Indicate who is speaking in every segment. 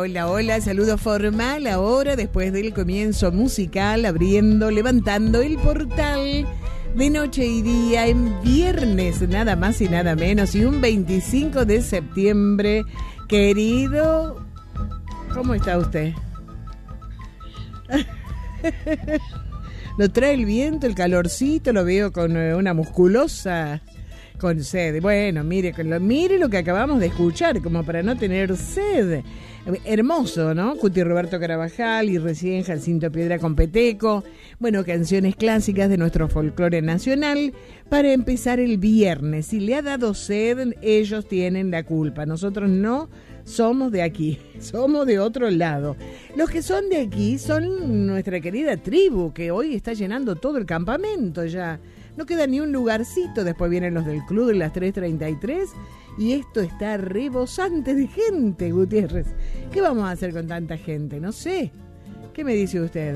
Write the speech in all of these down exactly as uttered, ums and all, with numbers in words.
Speaker 1: hola, hola, saludo formal ahora después del comienzo musical, abriendo, levantando el portal de noche y día en viernes, nada más y nada menos, y un veinticinco de septiembre. Querido, ¿cómo está usted? Lo trae el viento, el calorcito, lo veo con una musculosa, con sed. Bueno, mire, mire lo que acabamos de escuchar, como para no tener sed. Hermoso, ¿no? Cuti Roberto Carabajal y recién Jacinto Piedra con Peteco. Bueno, canciones clásicas de nuestro folclore nacional para empezar el viernes. Si le ha dado sed, ellos tienen la culpa. Nosotros no somos de aquí, somos de otro lado. Los que son de aquí son nuestra querida tribu, que hoy está llenando todo el campamento ya. No queda ni un lugarcito. Después vienen los del club de las tres treinta y tres y esto está rebosante de gente, Gutiérrez. ¿Qué vamos a hacer con tanta gente? No sé. ¿Qué me dice usted?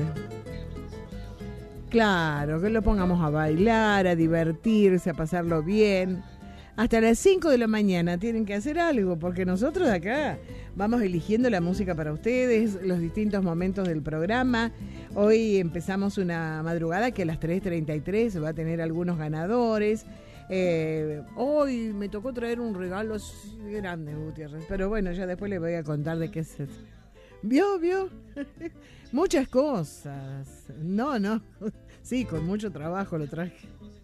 Speaker 1: Claro, que lo pongamos a bailar, a divertirse, a pasarlo bien. Hasta las cinco de la mañana tienen que hacer algo, porque nosotros acá vamos eligiendo la música para ustedes, los distintos momentos del programa. Hoy empezamos una madrugada que a las tres treinta y tres va a tener algunos ganadores. Eh, hoy me tocó traer un regalo grande, Gutiérrez, pero bueno, ya después les voy a contar de qué es. ¿Vio, vio? Muchas cosas. No, no. Sí, con mucho trabajo lo traje.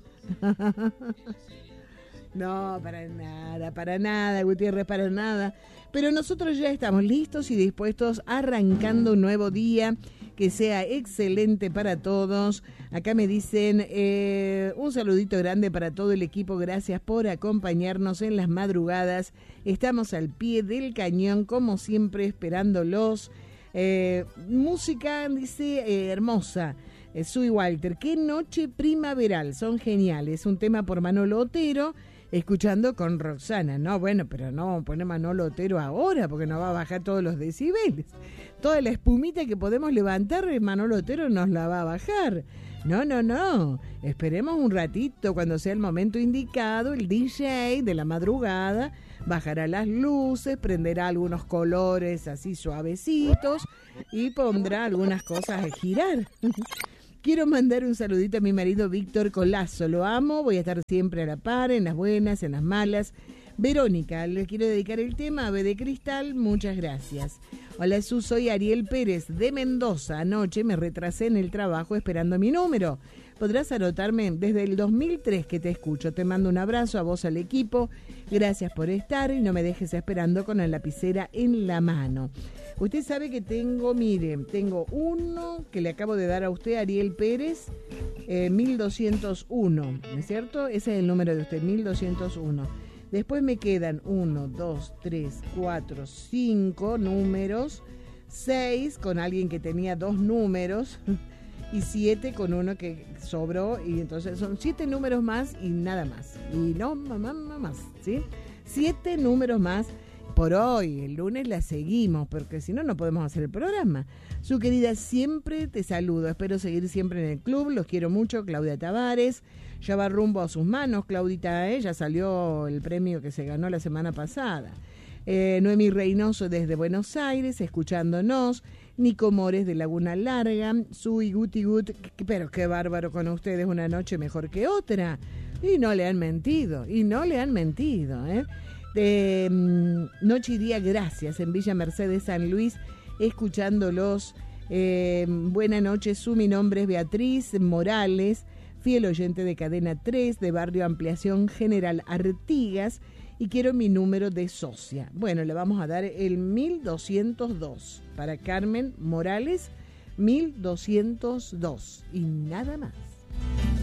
Speaker 1: No, para nada, para nada, Gutiérrez, para nada. Pero nosotros ya estamos listos y dispuestos, arrancando un nuevo día que sea excelente para todos. Acá me dicen eh, un saludito grande para todo el equipo. Gracias por acompañarnos en las madrugadas. Estamos al pie del cañón, como siempre, esperándolos. Eh, música, dice, eh, hermosa. Eh, Sui Walter, qué noche primaveral, son geniales. Un tema por Manolo Otero. Escuchando con Roxana, no, bueno, pero no poner Manolo Otero ahora, porque nos va a bajar todos los decibeles. Toda la espumita que podemos levantar, Manolo Otero nos la va a bajar. No, no, no, esperemos un ratito, cuando sea el momento indicado, el D J de la madrugada bajará las luces, prenderá algunos colores así suavecitos y pondrá algunas cosas a girar. Quiero mandar un saludito a mi marido Víctor Colazo, lo amo, voy a estar siempre a la par, en las buenas, en las malas. Verónica, le quiero dedicar el tema Ave de Cristal, muchas gracias. Hola Su, soy Ariel Pérez de Mendoza, anoche me retrasé en el trabajo esperando mi número. Podrás anotarme desde el dos mil tres que te escucho, te mando un abrazo a vos, al equipo, gracias por estar y no me dejes esperando con la lapicera en la mano. Usted sabe que tengo, mire, tengo uno que le acabo de dar a usted, Ariel Pérez, eh, mil doscientos uno, ¿no es cierto? Ese es el número de usted, mil doscientos uno. Después me quedan uno, dos, tres, cuatro, cinco números, seis con alguien que tenía dos números y siete con uno que sobró, y entonces son siete números más y nada más. Y no, mamá, mamá más, ¿sí? Siete números más. Por hoy, el lunes la seguimos, porque si no, no podemos hacer el programa. Su querida, siempre te saludo. Espero seguir siempre en el club. Los quiero mucho, Claudia Tavares. Ya va rumbo a sus manos, Claudita. ¿eh? Ya salió el premio que se ganó la semana pasada. Eh, Noemí Reynoso desde Buenos Aires, escuchándonos. Nico Mores de Laguna Larga. Sui Guti Gut. Pero qué bárbaro con ustedes, una noche mejor que otra. Y no le han mentido, y no le han mentido, ¿eh? De um, Noche y Día, gracias, en Villa Mercedes, San Luis, escuchándolos. Eh, buena noche, Su, mi nombre es Beatriz Morales, fiel oyente de Cadena tres, de Barrio Ampliación General Artigas, y quiero mi número de socia. Bueno, le vamos a dar el mil doscientos dos para Carmen Morales, mil doscientos dos, y nada más.